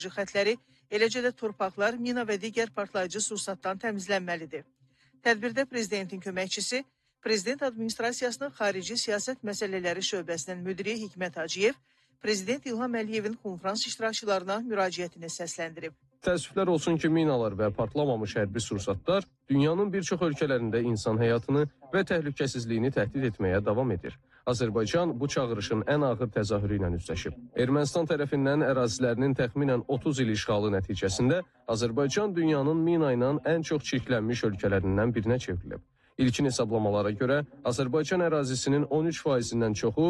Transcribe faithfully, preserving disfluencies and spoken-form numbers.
xətləri, eləcə də torpaqlar, mina və digər partlayıcı sursatdan təmizlənməlidir. Tədbirdə prezidentin köməkçisi, prezident administrasiyasının xarici siyasət məsələləri şöbəsinin müdiri Hikmət Hacıyev, prezident İlham Əliyevin konfrans iştirakçılarına müraciətini səsləndirib. Təəssüflər olsun ki, minalar və partlamamış hərbi sursatlar dünyanın bir çox ölkələrində insan həyatını və təhlükəsizliyini təhdid etməyə davam edir. Azərbaycan bu çağırışın ən ağır təzahürü ilə üzləşib. Ermənistan tərəfindən ərazilərinin təxminən otuz il işğalı nəticəsində Azərbaycan dünyanın mina ilə ən çox çirklənmiş ölkələrindən birinə çevrilib. İlkin hesablamalara görə Azərbaycan ərazisinin on üç faizindən çoxu